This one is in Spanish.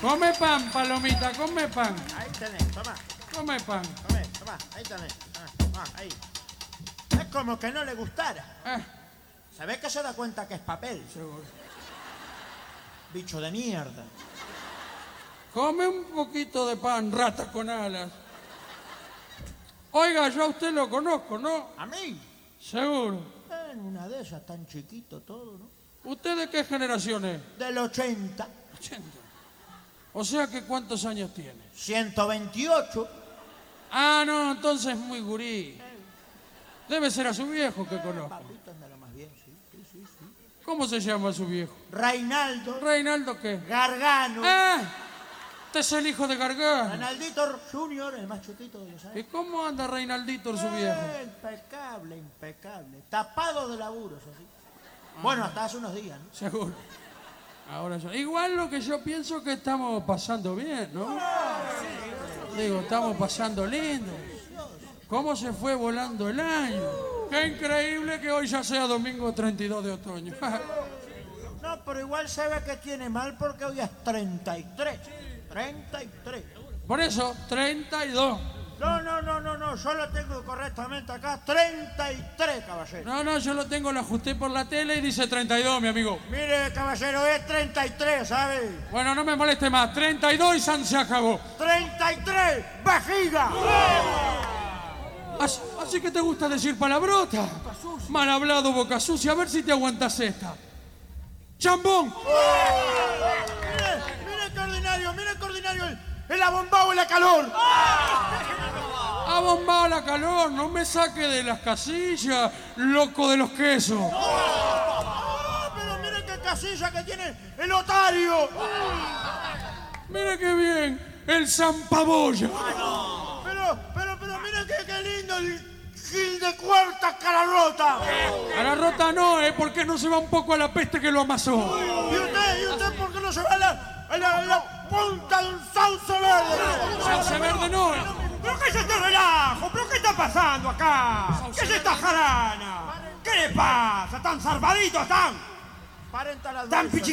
Come pan, Palomita, come pan. Ahí tenés, toma. Come pan. Toma, ahí tenés. Ahí. Es como que no le gustara. ¿Se ve que se da cuenta que es papel? Seguro. Bicho de mierda. Come un poquito de pan, rata con alas. Oiga, yo a usted lo conozco, ¿no? ¿A mí? Seguro. En una de esas, tan chiquito todo, ¿no? ¿Usted de qué generación es? Del 80. 80. O sea que ¿cuántos años tiene? 128. Ah, no, entonces muy gurí. Debe ser a su viejo que conozco. Papito anda lo más bien, sí. ¿Cómo se llama su viejo? Reinaldo. ¿Reinaldo qué? Gargano. ¡Ah! Este es el hijo de Gargano. Reinaldito Junior, el más chutito de los ¿Y años. cómo anda Reinaldito, su viejo? Impecable. Tapado de laburos, así. Bueno, hasta hace unos días, ¿no? Seguro. Ahora ya. Igual lo que yo pienso que estamos pasando bien, ¿no? Digo, estamos pasando lindo. ¿Cómo se fue volando el año? Qué increíble que hoy ya sea domingo 32 de otoño. No, pero igual se ve que tiene mal porque hoy es 33. 33. Por eso, 32. No, yo lo tengo correctamente acá. 33, caballero. No, yo lo tengo, lo ajusté por la tele y dice 32, mi amigo. Mire, caballero, es 33, ¿sabe? Bueno, no me moleste más. 32 y San se acabó. 33, vejiga. Así que te gusta decir palabrota. Mal hablado, boca sucia. A ver si te aguantas esta. ¡Chambón! Mire, coordinario, el abombado y la calor. Ha bombado la calor, no me saque de las casillas, loco de los quesos. Pero mire qué casilla que tiene el otario. Mira qué bien, el zampaboya. Pero mire qué lindo el gil de cuarta cara rota. A la rota no, porque no se va un poco a la peste que lo amasó. ¿Y usted por qué no se va a la punta de un sauce verde? Sauce verde no. ¿Pero qué es este relajo? ¿Pero qué está pasando acá? ¿Qué es esta jarana? ¿Qué le pasa? ¿Tan salvaditos están? Paren taladros. ¿Tan